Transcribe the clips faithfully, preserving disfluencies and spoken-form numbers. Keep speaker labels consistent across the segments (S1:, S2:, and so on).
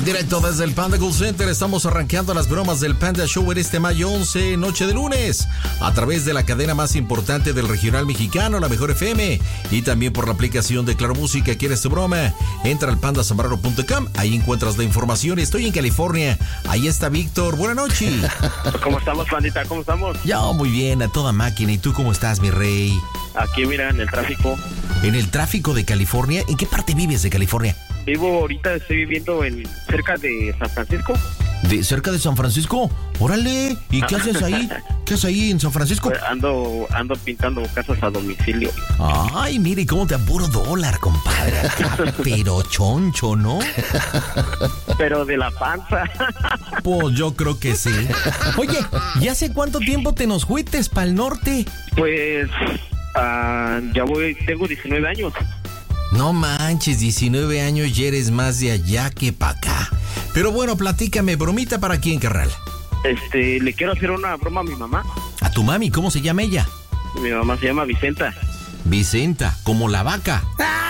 S1: En directo desde el Panda Call Center estamos arranqueando las bromas del Panda Show en este mayo once, noche de lunes, a través de la cadena más importante del regional mexicano, la Mejor F M, y también por la aplicación de Claro Música. ¿Quieres tu broma? Entra al panda zambrano punto com, ahí encuentras la información. Estoy en California, ahí está Víctor. Buenas noches.
S2: ¿Cómo estamos, pandita? ¿Cómo estamos?
S1: Yo muy bien, a toda máquina. ¿Y tú cómo estás, mi rey?
S2: Aquí, mira, en el tráfico.
S1: ¿En el tráfico de California? ¿En qué parte vives de California?
S2: Vivo ahorita, estoy viviendo en cerca de San Francisco.
S1: ¿De cerca de San Francisco? Órale, ¿y qué haces ahí? ¿Qué haces ahí en San Francisco?
S2: Pues ando ando pintando casas a domicilio.
S1: Ay, mire, cómo te apuro dólar, compadre. Pero choncho, ¿no?
S2: Pero de la panza.
S1: Pues yo creo que sí. Oye, ¿y hace cuánto tiempo te nos fuites para el norte?
S2: Pues uh, ya voy, tengo diecinueve años.
S1: No manches, diecinueve años y eres más de allá que para acá. Pero bueno, platícame, bromita para quién, carnal.
S2: Este, le quiero hacer una broma a mi mamá.
S1: ¿A tu mami? ¿Cómo se llama ella?
S2: Mi mamá se llama Vicenta.
S1: Vicenta, como la vaca.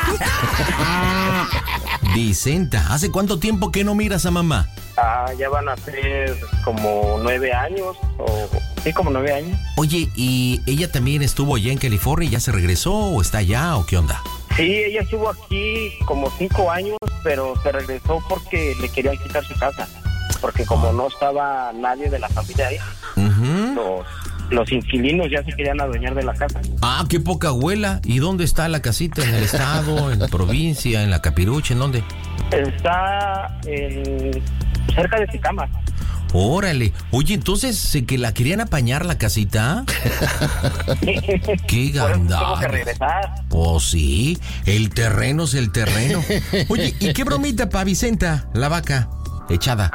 S1: Vicenta, ¿hace cuánto tiempo que no miras a mamá?
S2: Ah, ya van a ser como nueve años, o sí, como nueve años.
S1: Oye, ¿y ella también estuvo allá en California y ya se regresó o está allá o qué onda?
S2: Sí, ella estuvo aquí como cinco años, pero se regresó porque le querían quitar su casa. Porque como no estaba nadie de la familia ahí, uh-huh. los, los inquilinos ya se querían adueñar de la casa.
S1: Ah, qué poca abuela. ¿Y dónde está la casita? ¿En el estado, en la provincia, en la Capirucha, en dónde?
S2: Está en, cerca de Tecama.
S1: Órale. Oye, entonces, ¿se que la querían apañar la casita? ¡Qué gandalla!
S2: Tengo que regresar.
S1: Pues sí, el terreno es el terreno. Oye, ¿y qué bromita pa' Vicenta, la vaca echada?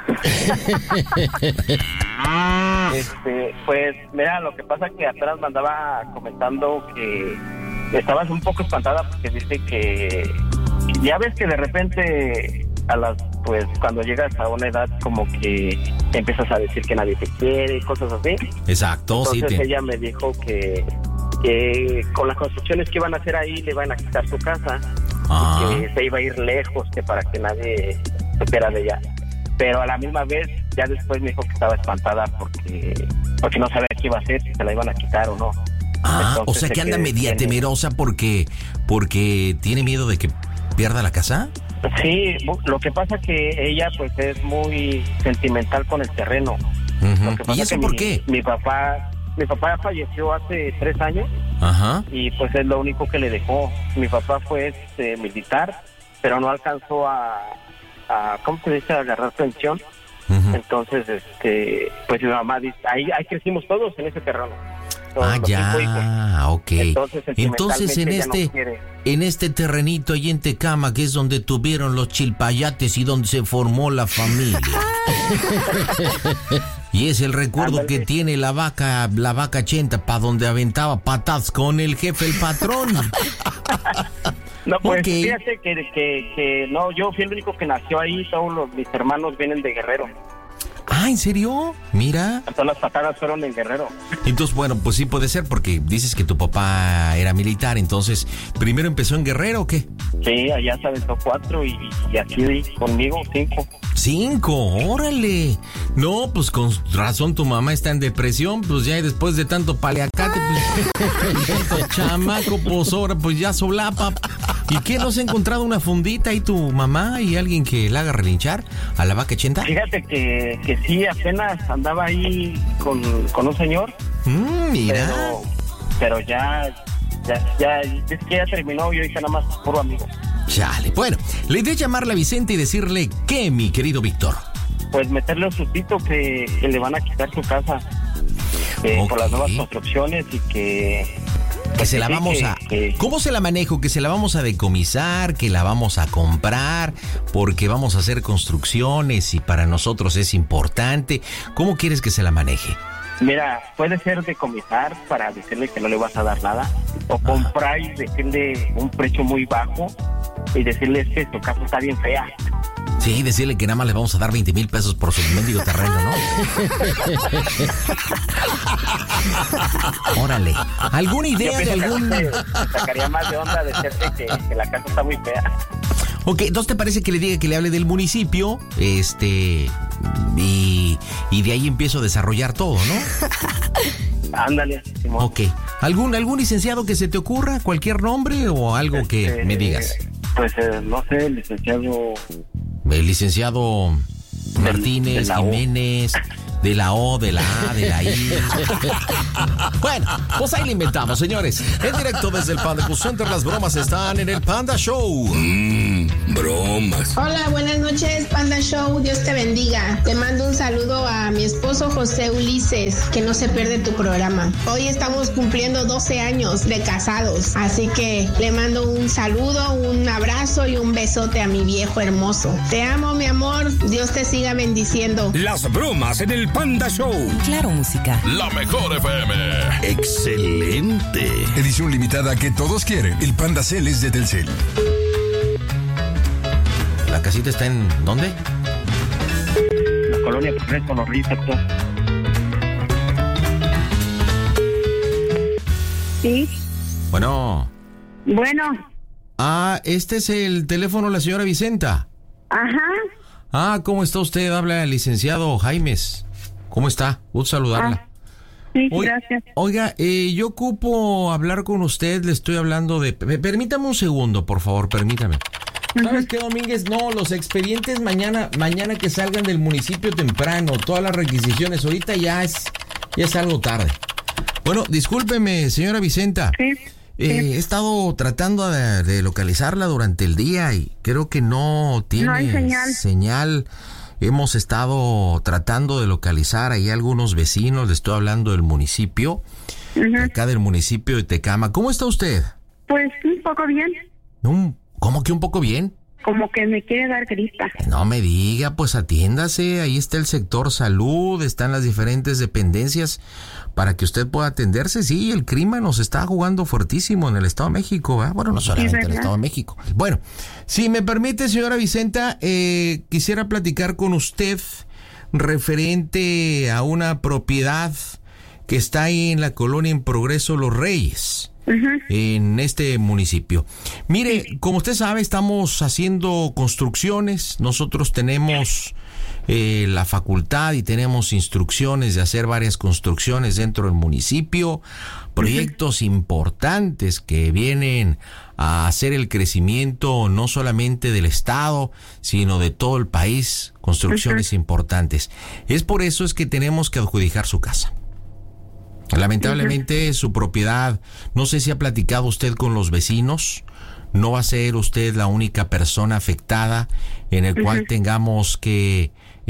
S2: Este, pues, mira, lo que pasa es que atrás me andaba comentando que estabas un poco espantada porque dice que ya ves que de repente a las, pues, cuando llegas a una edad como que empiezas a decir que nadie te quiere, cosas así.
S1: Exacto,
S2: entonces,
S1: sí.
S2: Entonces te... ella me dijo que, que con las construcciones que iban a hacer ahí le iban a quitar su casa, ah. y que se iba a ir lejos, que para que nadie supiera de ella. Pero a la misma vez, ya después me dijo que estaba espantada porque, porque no sabía qué iba a hacer, si se la iban a quitar o no.
S1: Ah, entonces, o sea que anda media tiene... temerosa porque, porque tiene miedo de que pierda la casa.
S2: Sí, lo que pasa que ella pues es muy sentimental con el terreno.
S1: Uh-huh.
S2: Lo que pasa
S1: ¿Y eso
S2: que
S1: por
S2: mi,
S1: qué?
S2: Mi papá, mi papá falleció hace tres años.
S1: Ajá.
S2: Y pues es lo único que le dejó. Mi papá fue este, militar, pero no alcanzó a, a ¿cómo se dice? A agarrar pensión. Uh-huh. Entonces, este, pues mi mamá dice, ahí, ahí crecimos todos en ese terreno.
S1: Ah, ya, ok.
S2: Entonces,
S1: Entonces en este
S2: no
S1: en este terrenito ahí en Tecama, que es donde tuvieron los chilpayates y donde se formó la familia. Y es el recuerdo Ándale. que tiene la vaca, la vaca chenta, para donde aventaba patadas con el jefe, el patrón.
S2: No, pues
S1: okay.
S2: fíjate que, que, que no, yo fui el único que nació ahí, todos los, mis hermanos vienen de Guerrero.
S1: Ah, ¿en serio? Mira.
S2: Todas las patadas fueron en Guerrero.
S1: Entonces, bueno, pues sí puede ser porque dices que tu papá era militar, entonces, ¿primero empezó en Guerrero o qué?
S2: Sí, allá se aventó cuatro y, y aquí conmigo cinco.
S1: ¡Cinco! ¡Órale! No, pues con razón tu mamá está en depresión, pues ya después de tanto paliacate, pues, tanto chamaco, pues ahora pues ya solapa. ¿Y qué, no se ha encontrado una fundita ahí tu mamá y alguien que la haga relinchar a la vaca chenta?
S2: Fíjate que, que sí, apenas andaba ahí con, con un señor.
S1: Mm, mira.
S2: Pero, pero ya, ya, ya, es que ya terminó y ahorita nada más puro amigo.
S1: Chale, bueno, la idea es llamarle a Vicente y decirle ¿qué, mi querido Víctor?
S2: Pues meterle un sustito que, que le van a quitar su casa eh, okay. por las nuevas construcciones y que...
S1: Que se la vamos a... ¿Cómo se la manejo? Que se la vamos a decomisar, que la vamos a comprar, porque vamos a hacer construcciones y para nosotros es importante. ¿Cómo quieres que se la maneje?
S2: Mira, puede ser decomisar para decirle que no le vas a dar nada, o comprar y decirle un precio muy bajo y decirle que tu casa está bien fea.
S1: Sí, decirle que nada más le vamos a dar veinte mil pesos por su mendigo terreno, ¿no? Órale. ¿Alguna idea de algún...?
S2: Me sacaría más de onda decirte que, que la casa está muy fea.
S1: Ok, entonces ¿te parece que le diga que le hable del municipio? Este, y, y de ahí empiezo a desarrollar todo, ¿no?
S2: Ándale, Simón.
S1: Ok. ¿Algún, algún licenciado que se te ocurra? ¿Cualquier nombre o algo que
S2: Este,
S1: me digas?
S2: Pues eh, no sé, licenciado.
S1: El licenciado Martínez,
S2: de la O.
S1: Jiménez, de la O, de la A, de la I. Bueno, pues ahí le inventamos, señores. En directo desde el Panda Cool Center, las bromas están en el Panda Show.
S3: Mmm, bromas.
S4: Hola, buenas noches, Panda Show. Dios te bendiga. Te mando un saludo a mi esposo José Ulises, que no se pierde tu programa. Hoy estamos cumpliendo doce años de casados, así que le mando un saludo, un abrazo y un besote a mi viejo hermoso. Te amo, mi amor. Dios te siga bendiciendo.
S3: Las bromas en el Panda Show.
S5: Claro, música.
S3: La mejor F M. Excelente.
S6: Edición limitada que todos quieren. El Panda Cel es de Telcel.
S1: ¿La casita está en dónde?
S2: La colonia Progreso, Los Reyes, Texas.
S7: Sí,
S1: Bueno.
S7: bueno,
S1: Ah, este es el teléfono de la señora Vicenta.
S7: ajá,
S1: Ah, ¿cómo está usted? Habla el licenciado Jaimes. ¿Cómo está? Gusto saludarla.
S7: sí,
S1: Oi-
S7: gracias.
S1: Oiga, eh, yo ocupo hablar con usted, le estoy hablando de... pe- Permítame un segundo, por favor, permítame. ¿Sabes qué, Domínguez? No, los expedientes mañana, mañana que salgan del municipio temprano, todas las requisiciones, ahorita ya es, ya es algo tarde. Bueno, discúlpeme, señora Vicenta.
S7: Sí,
S1: Eh, he estado tratando de, de localizarla durante el día y creo que no tiene
S7: No hay señal.
S1: señal. Hemos estado tratando de localizar ahí algunos vecinos, le estoy hablando del municipio,
S7: ujú.
S1: acá del municipio de Tecama. ¿Cómo está usted?
S7: Pues un poco bien,
S1: Un- ¿Cómo que un poco bien?
S7: como que me quiere dar grita.
S1: No me diga, pues atiéndase, ahí está el sector salud, están las diferentes dependencias para que usted pueda atenderse. Sí, el crimen nos está jugando fuertísimo en el Estado de México, ¿verdad? Bueno, no solamente en el
S7: ¿verdad?
S1: Estado de México. Bueno, si me permite, señora Vicenta, eh, quisiera platicar con usted referente a una propiedad que está ahí en la colonia en Progreso Los Reyes,
S7: Ujú.
S1: en este municipio. Mire, como usted sabe, estamos haciendo construcciones. Nosotros tenemos eh, la facultad y tenemos instrucciones de hacer varias construcciones dentro del municipio, proyectos importantes que vienen a hacer el crecimiento no solamente del estado, sino de todo el país, construcciones importantes. Es por eso es que tenemos que adjudicar su casa. Lamentablemente su propiedad, no sé si ha platicado usted con los vecinos, no va a ser usted la única persona afectada en el cual tengamos que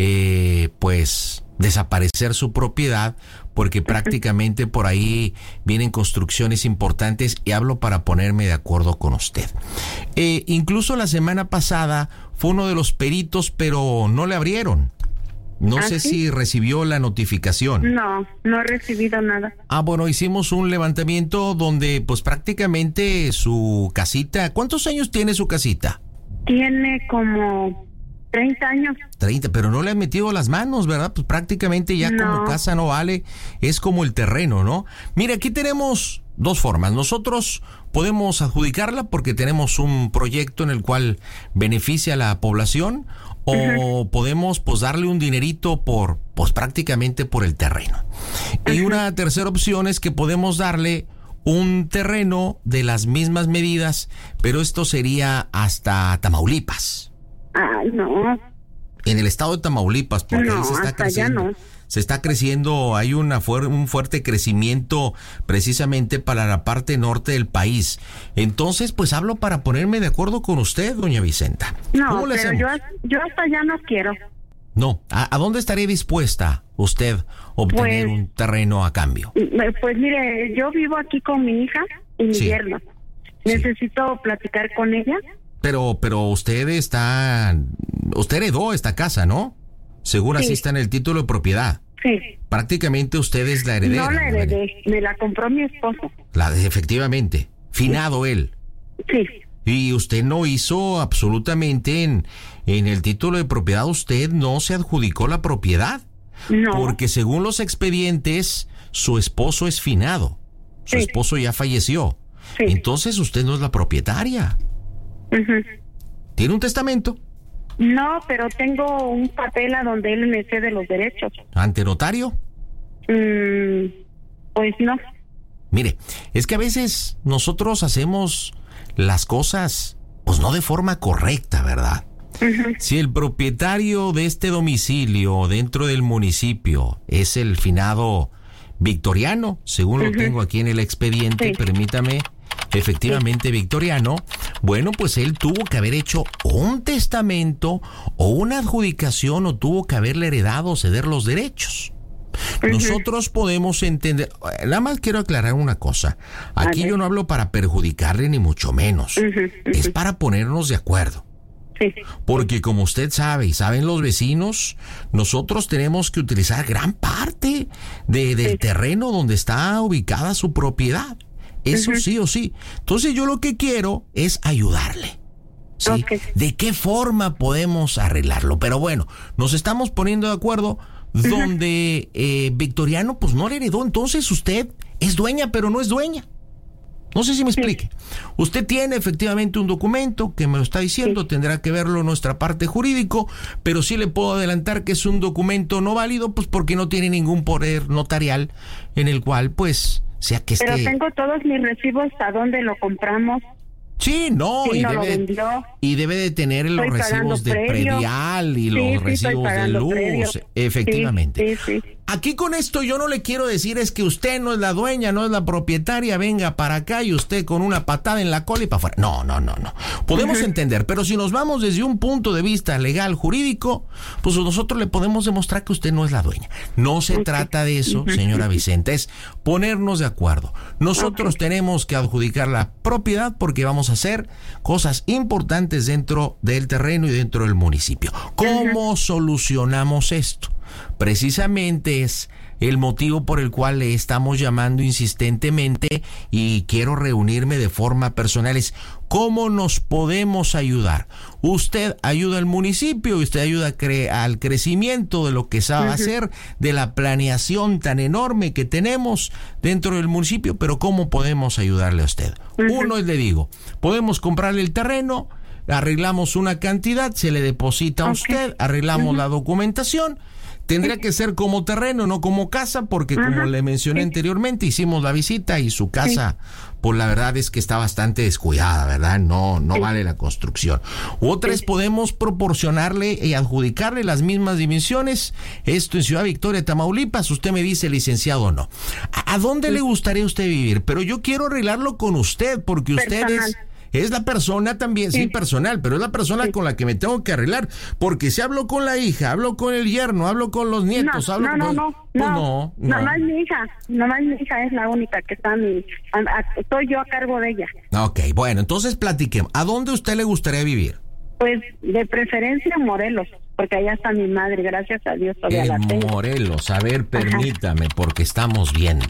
S1: eh, pues desaparecer su propiedad, porque prácticamente por ahí vienen construcciones importantes y hablo para ponerme de acuerdo con usted. Eh, incluso la semana pasada fue uno de los peritos, pero no le abrieron. No
S7: ¿Ah,
S1: sé
S7: sí?
S1: si recibió la notificación.
S7: No, no he recibido nada.
S1: Ah, bueno, hicimos un levantamiento donde pues prácticamente su casita... ¿Cuántos años tiene su casita?
S7: Tiene como treinta años.
S1: treinta, pero no le han metido las manos, ¿verdad? Pues prácticamente ya
S7: No.
S1: como casa no vale, es como el terreno, ¿no? Mira, aquí tenemos dos formas. Nosotros podemos adjudicarla porque tenemos un proyecto en el cual beneficia a la población, o uh-huh. podemos pues darle un dinerito por pues prácticamente por el terreno. Uh-huh. Y una tercera opción es que podemos darle un terreno de las mismas medidas, pero esto sería hasta Tamaulipas.
S7: Ay, no.
S1: En el estado de Tamaulipas, porque
S7: no,
S1: ahí se está
S7: hasta
S1: creciendo.
S7: allá no.
S1: Se está creciendo, hay una fuer- un fuerte crecimiento precisamente para la parte norte del país. Entonces, pues hablo para ponerme de acuerdo con usted, doña Vicenta.
S7: No,
S1: ¿Cómo le
S7: pero
S1: hacemos?
S7: yo, yo hasta allá no quiero.
S1: No, ¿a, a dónde estaría dispuesta usted a obtener
S7: Pues-
S1: un terreno a cambio?
S7: Pues mire, yo vivo aquí con mi hija y mi
S1: Sí.
S7: yerno. Necesito platicar con ella.
S1: Pero, pero usted está, usted heredó esta casa, ¿no? Según
S7: Sí.
S1: así está en el título de propiedad.
S7: Sí.
S1: Prácticamente usted es la heredera.
S7: No la
S1: ¿no?
S7: heredé, me la compró mi esposo.
S1: La de- efectivamente, finado él.
S7: Sí.
S1: Y usted no hizo absolutamente en, en el título de propiedad, usted no se adjudicó la propiedad.
S7: No.
S1: Porque según los expedientes, su esposo es finado. Su
S7: Sí.
S1: esposo ya falleció.
S7: Sí.
S1: Entonces usted no es la propietaria.
S7: Ujú.
S1: ¿Tiene un testamento?
S7: No, pero tengo un papel a donde él me cede los derechos.
S1: ¿Ante notario?
S7: Mm, pues no.
S1: Mire, es que a veces nosotros hacemos las cosas, pues no de forma correcta, ¿verdad? Uh-huh. Si el propietario de este domicilio dentro del municipio es el finado Victoriano, según uh-huh. lo tengo aquí en el expediente, sí. permítame, efectivamente sí. Victoriano, bueno, pues él tuvo que haber hecho un testamento o una adjudicación o tuvo que haberle heredado o ceder los derechos. Uh-huh. Nosotros podemos entender, nada más quiero aclarar una cosa, aquí uh-huh. yo no hablo para perjudicarle ni mucho menos, uh-huh. Uh-huh. es para ponernos de acuerdo. Sí. Porque como usted sabe y saben los vecinos, nosotros tenemos que utilizar gran parte de, del sí. terreno donde está ubicada su propiedad. Eso uh-huh. sí o sí. Entonces yo lo que quiero es ayudarle. ¿Sí? Okay. ¿De qué forma podemos arreglarlo? Pero bueno, nos estamos poniendo de acuerdo uh-huh. donde eh, Victoriano pues no le heredó. Entonces usted es dueña pero no es dueña. No sé si me explique. Usted tiene efectivamente un documento que me lo está diciendo, sí. tendrá que verlo en nuestra parte jurídico, pero sí le puedo adelantar que es un documento no válido, pues porque no tiene ningún poder notarial en el cual, pues, sea que esté...
S7: Pero tengo todos mis recibos a dónde lo compramos.
S1: Sí, no,
S7: sí,
S1: y,
S7: no
S1: debe,
S7: lo
S1: y debe de tener los
S7: Estoy
S1: recibos de
S7: predio.
S1: predial y
S7: sí,
S1: los
S7: sí,
S1: recibos de luz,
S7: predio.
S1: efectivamente.
S7: Sí, sí, sí.
S1: Aquí con esto yo no le quiero decir es que usted no es la dueña, no es la propietaria, venga para acá y usted con una patada en la cola y para afuera. No, no, no, no. Podemos uh-huh. entender, pero si nos vamos desde un punto de vista legal, jurídico, pues nosotros le podemos demostrar que usted no es la dueña. No se okay. trata de eso, uh-huh. señora Vicente, es ponernos de acuerdo. Nosotros okay. tenemos que adjudicar la propiedad porque vamos a hacer cosas importantes dentro del terreno y dentro del municipio. ¿Cómo uh-huh. solucionamos esto? Precisamente es el motivo por el cual le estamos llamando insistentemente y quiero reunirme de forma personal. Es cómo nos podemos ayudar. Usted ayuda al municipio y usted ayuda cre- al crecimiento de lo que sabe uh-huh. hacer, de la planeación tan enorme que tenemos dentro del municipio, pero ¿cómo podemos ayudarle a usted? Uh-huh. Uno es, le digo, podemos comprarle el terreno, arreglamos una cantidad, se le deposita a okay. usted, arreglamos uh-huh. la documentación. Tendría que ser como terreno, no como casa, porque uh-huh. como le mencioné sí. anteriormente, hicimos la visita y su casa, sí. pues la verdad es que está bastante descuidada, ¿verdad? No, no sí. vale la construcción. Otra es, sí. podemos proporcionarle y adjudicarle las mismas dimensiones, esto en Ciudad Victoria, Tamaulipas, usted me dice, licenciado o no. ¿A, a dónde sí. le gustaría a usted vivir? Pero yo quiero arreglarlo con usted, porque usted
S7: Personal.
S1: es... Es la persona también, sí, sí personal, pero es la persona sí. con la que me tengo que arreglar, porque si hablo con la hija, hablo con el yerno, hablo con los nietos,
S7: no,
S1: hablo
S7: no,
S1: con...
S7: No,
S1: pues,
S7: no,
S1: no, no.
S7: No, no es mi hija, no, no es mi hija, es la única que está, mi, estoy yo a cargo de ella.
S1: Ok, bueno, entonces platiquemos, ¿a dónde usted le gustaría vivir?
S7: Pues de preferencia en Morelos, porque allá está mi madre, gracias a Dios todavía
S1: en
S7: la tengo.
S1: Morelos, a ver, permítame, Ajá. porque estamos viendo.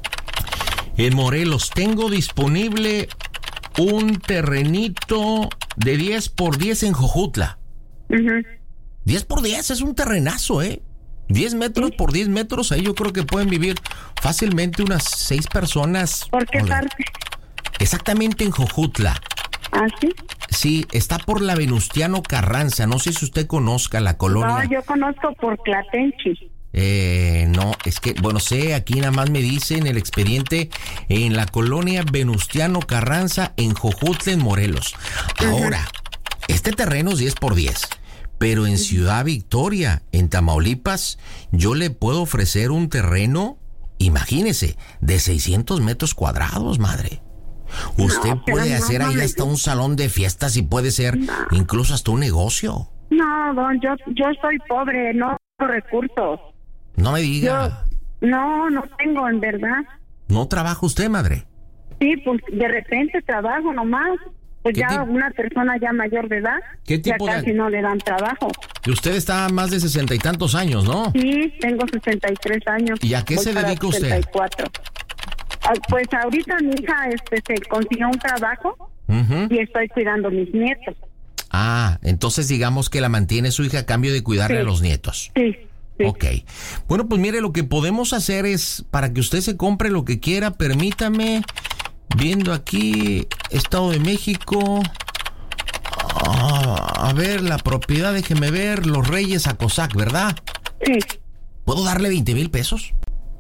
S1: En Morelos tengo disponible... un terrenito de diez por diez en Jojutla. Uh-huh. diez por diez es un terrenazo, ¿eh? diez metros ¿Sí? por diez metros, ahí yo creo que pueden vivir fácilmente unas seis personas.
S7: ¿Por qué
S1: Hola.
S7: parte?
S1: Exactamente en Jojutla.
S7: ¿Ah, sí?
S1: Sí, está por la Venustiano Carranza, no sé si usted conozca la colonia.
S7: No, yo conozco por Clatenchi.
S1: Eh, no, es que, bueno, sé, aquí nada más me dice en el expediente, en la colonia Venustiano Carranza, en Jojutla, en Morelos. Ahora, uh-huh. este terreno es diez por diez, pero en Ciudad Victoria, en Tamaulipas, yo le puedo ofrecer un terreno, imagínese, de seiscientos metros cuadrados, madre. Usted no, puede hacer no, ahí no, hasta un salón de fiestas y puede ser no. incluso hasta un negocio.
S7: No, don, yo, yo soy pobre, no tengo recursos.
S1: No me diga.
S7: Yo, no, no tengo, en verdad.
S1: ¿No trabaja usted, madre?
S7: Sí, pues de repente trabajo nomás. Pues ya tipo? Una persona ya mayor de edad,
S1: ¿Qué tipo
S7: ya casi
S1: de...
S7: no le dan trabajo.
S1: Y usted está a más de sesenta y tantos años, ¿no?
S7: Sí, tengo sesenta y tres años.
S1: ¿Y a qué se dedica usted?
S7: sesenta y cuatro. Pues ahorita mi hija este, se consiguió un trabajo uh-huh. y estoy cuidando a mis nietos.
S1: Ah, entonces digamos que la mantiene su hija a cambio de cuidarle
S7: sí.
S1: a los nietos.
S7: Sí. Sí.
S1: Ok. Bueno, pues mire, lo que podemos hacer es, para que usted se compre lo que quiera, permítame, viendo aquí, Estado de México, Ah, a ver, la propiedad, déjeme ver, Los Reyes Acosac, ¿verdad?
S7: Sí.
S1: ¿Puedo darle veinte mil pesos?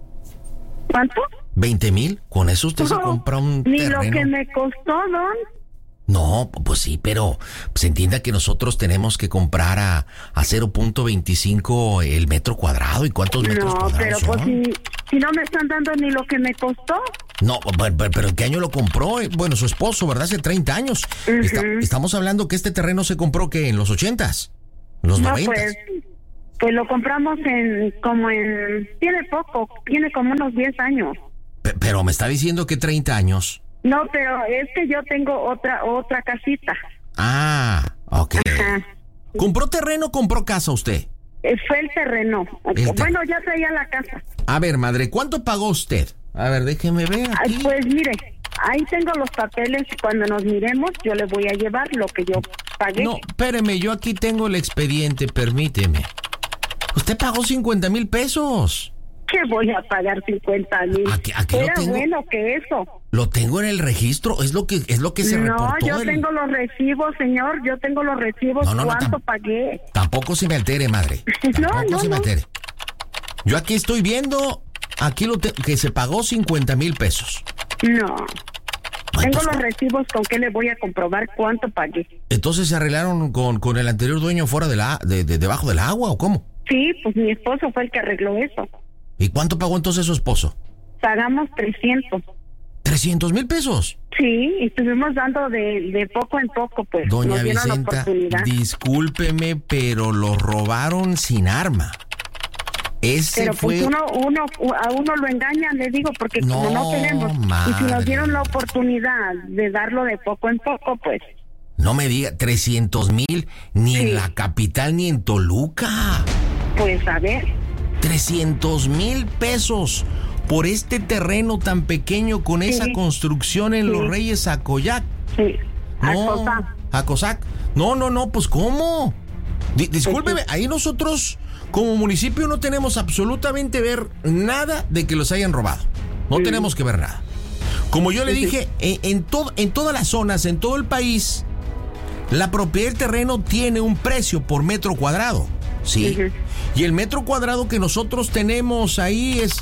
S7: ¿Cuánto?
S1: ¿veinte mil? Con eso usted
S7: No,
S1: se compra un
S7: ni
S1: terreno.
S7: lo que me costó, don.
S1: No, pues sí, pero pues entienda que nosotros tenemos que comprar a, a cero punto veinticinco el metro cuadrado. ¿Y cuántos metros
S7: No,
S1: cuadrados
S7: pero
S1: son?
S7: pues si, si no me están dando ni lo que me costó.
S1: No, pero, pero ¿en qué año lo compró? Eh, Bueno, su esposo, ¿verdad? Hace treinta años.
S7: Ujú.
S1: Está- estamos hablando que este terreno se compró, ¿qué? ¿En los ochentas? ¿En los
S7: No,
S1: noventas?
S7: pues, pues lo compramos en, como en, tiene poco, tiene como unos diez años.
S1: Pe- pero me está diciendo que treinta años.
S7: No, pero es que yo tengo otra, otra casita.
S1: Ah, ok.
S7: Ajá.
S1: ¿Compró terreno o compró casa usted?
S7: Eh, Fue el terreno.
S1: El ter-
S7: Bueno, ya traía la casa.
S1: A ver, madre, ¿cuánto pagó usted? A ver, déjeme ver
S7: Ay,
S1: aquí.
S7: pues mire, ahí tengo los papeles y cuando nos miremos yo le voy a llevar lo que yo pagué.
S1: No, espéreme, yo aquí tengo el expediente, permíteme. Usted pagó cincuenta mil pesos.
S7: ¿Qué voy a pagar cincuenta mil?
S1: Aquí- aquí lo
S7: Era
S1: tengo.
S7: bueno que eso.
S1: Lo tengo en el registro, es lo que es lo que se
S7: No,
S1: reportó.
S7: yo
S1: del-
S7: tengo los recibos, señor, yo tengo los recibos,
S1: No, no, no,
S7: ¿cuánto
S1: tam-
S7: pagué?
S1: Tampoco se me altere, madre.
S7: No,
S1: Tampoco
S7: no,
S1: se me
S7: no.
S1: altere. Yo aquí estoy viendo, aquí lo te- que se pagó cincuenta mil pesos.
S7: No.
S1: Ah,
S7: Tengo
S1: entonces,
S7: los recibos con que le voy a comprobar cuánto pagué.
S1: entonces se arreglaron con, con el anterior dueño fuera de la de, de- debajo del agua, ¿o cómo?
S7: Sí, pues mi esposo fue el que arregló eso.
S1: ¿Y cuánto pagó entonces su esposo?
S7: Pagamos trescientos.
S1: ¿trescientos mil pesos?
S7: Sí, y estuvimos dando de, de poco en poco, pues.
S1: Doña
S7: nos dieron la
S1: Vicenta,
S7: oportunidad.
S1: discúlpeme, pero lo robaron sin arma. Ese
S7: Pero
S1: fue...
S7: pues uno, uno, a uno lo engañan, le digo, porque como
S1: No,
S7: no queremos. Y si
S1: madre.
S7: nos dieron la oportunidad de darlo de poco en poco, pues.
S1: No me diga, trescientos mil, ni
S7: Sí.
S1: en la capital ni en Toluca.
S7: Pues a ver.
S1: trescientos mil pesos por este terreno tan pequeño con esa
S7: Sí.
S1: construcción en
S7: Sí.
S1: Los Reyes Acoyac.
S7: Sí.
S1: No,
S7: Acosa.
S1: Acosac. No, no, no, pues ¿cómo? Di- discúlpeme, ahí nosotros como municipio no tenemos absolutamente ver nada de que los hayan robado. No
S7: Sí.
S1: tenemos que ver nada. Como yo le
S7: Sí, sí.
S1: dije, en, en, todo, en todas las zonas, en todo el país, la propiedad del terreno tiene un precio por metro cuadrado. ¿Sí?
S7: Ujú.
S1: Y el metro cuadrado que nosotros tenemos ahí es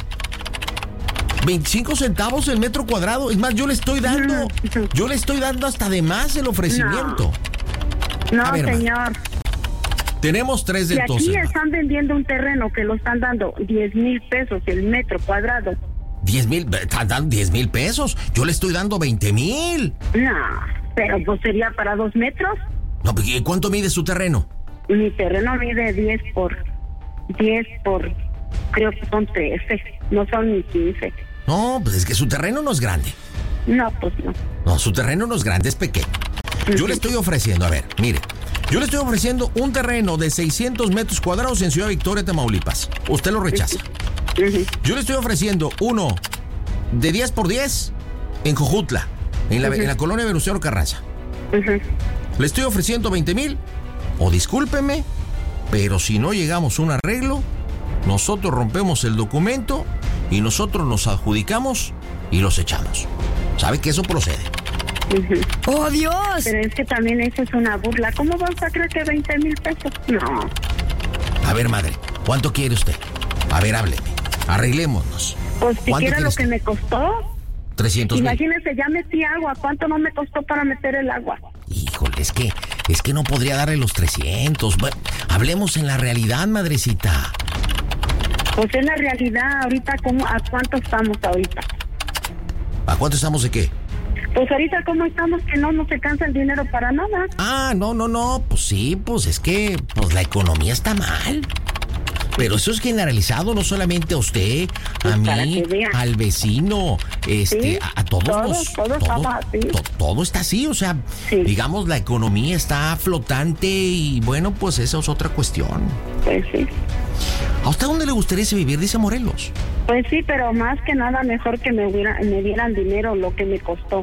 S1: veinticinco centavos el metro cuadrado. Es más, yo le estoy dando,
S7: Ujú.
S1: yo le estoy dando hasta de más el ofrecimiento.
S7: No,
S1: A ver, ma.
S7: señor.
S1: Tenemos tres de
S7: Si
S1: entonces.
S7: aquí
S1: ma.
S7: están vendiendo un terreno que lo están dando diez mil pesos el metro cuadrado.
S1: diez mil, están dando diez mil pesos. Yo le estoy dando veinte mil.
S7: No, pero pues sería para dos metros.
S1: No, ¿y cuánto mide su terreno?
S7: Mi terreno mide diez por diez por, creo que son trece, no son ni quince.
S1: No, pues es que su terreno no es grande.
S7: No, pues no.
S1: No, su terreno no es grande, es pequeño. Yo le estoy ofreciendo, a ver, mire, yo le estoy ofreciendo un terreno de seiscientos metros cuadrados en Ciudad Victoria, Tamaulipas. Usted lo rechaza.
S7: Ujú.
S1: Yo le estoy ofreciendo uno de diez por diez en Jojutla, en la,
S7: Ujú.
S1: en la colonia Venustiano Carranza.
S7: Ujú.
S1: Le estoy ofreciendo veinte mil, o discúlpeme, pero si no llegamos a un arreglo, nosotros rompemos el documento y nosotros nos adjudicamos y los echamos. ¿Sabe que eso procede?
S7: Ujú.
S5: ¡Oh, Dios!
S7: Pero es que también eso es una burla. ¿Cómo vas a creer que veinte mil pesos? No.
S1: A ver, madre, ¿cuánto quiere usted? A ver, hábleme. Arreglémonos.
S7: Pues
S1: ¿Cuánto
S7: siquiera
S1: quiere
S7: lo
S1: usted?
S7: que me costó.
S1: trescientos mil.
S7: Imagínese, ya metí agua. ¿Cuánto no me costó para meter el agua?
S1: Híjole, es que, es que no podría darle los trescientos. Bueno, hablemos en la realidad, madrecita.
S7: Pues es la realidad. Ahorita, ¿cómo, ¿a cuánto estamos ahorita?
S1: ¿A cuánto estamos de qué?
S7: Pues ahorita, ¿cómo estamos? Que no nos alcanza el dinero para nada.
S1: Ah, no, no, no, pues sí, pues es que pues la economía está mal. Pero eso es generalizado, no solamente a usted, a
S7: Pues para
S1: mí,
S7: que vea.
S1: al vecino, este,
S7: Sí,
S1: a, a todos
S7: todos,
S1: los...
S7: todos estamos así.
S1: to- todo está así, o sea,
S7: Sí.
S1: digamos, la economía está flotante y bueno, pues esa es otra cuestión.
S7: Pues sí.
S1: ¿A usted dónde le gustaría vivir? Dice Morelos.
S7: Pues sí, pero más que nada mejor que me, hubiera, me dieran dinero lo que me costó.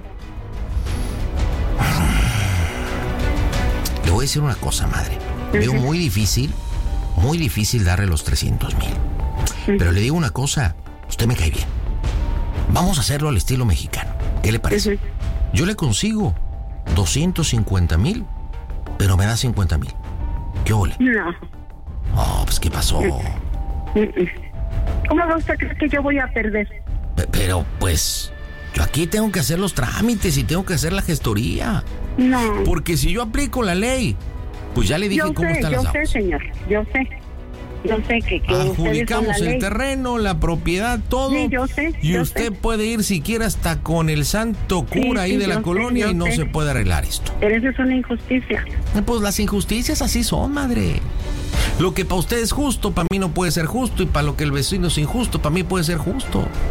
S1: Le voy a decir una cosa, madre. Veo
S7: Ujú.
S1: muy difícil, muy difícil darle los trescientos mil. Pero le digo una cosa, usted me cae bien. Vamos a hacerlo al estilo mexicano. ¿Qué le parece?
S7: Ujú.
S1: Yo le consigo doscientos cincuenta mil, pero me da cincuenta mil. ¿Qué ole?
S7: No.
S1: Oh, pues, ¿qué pasó?
S7: ¿Cómo va usted a creer que yo voy a perder?
S1: P- pero, pues, yo aquí tengo que hacer los trámites y tengo que hacer la gestoría.
S7: No.
S1: Porque si yo aplico la ley, pues ya le dije
S7: Yo
S1: cómo
S7: sé,
S1: están
S7: yo
S1: las
S7: sé,
S1: aguas.
S7: señor, yo sé. Yo sé que, que
S1: Adjudicamos
S7: ustedes son la
S1: el
S7: ley.
S1: terreno, la propiedad, todo.
S7: Sí, yo sé,
S1: Y
S7: yo
S1: usted
S7: sé.
S1: puede ir siquiera hasta con el santo cura
S7: Sí,
S1: ahí
S7: sí,
S1: de la
S7: yo sé,
S1: colonia
S7: yo
S1: y no
S7: sé.
S1: se puede arreglar esto.
S7: Pero eso es una injusticia.
S1: Pues las injusticias así son, madre. Lo que para usted es justo, para mí no puede ser justo. Y para lo que el vecino es injusto, para mí puede ser justo.